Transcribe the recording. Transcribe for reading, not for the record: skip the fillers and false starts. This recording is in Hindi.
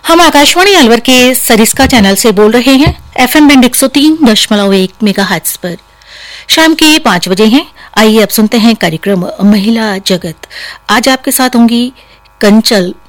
हम आकाशवाणी अलवर के सरिस्का चैनल से बोल रहे हैं एफएम बैंड 103.1 मेगाहर्ट्ज पर। शाम के 5 बजे हैं। आइए अब सुनते हैं कार्यक्रम महिला जगत। आज आपके साथ होंगी कंचल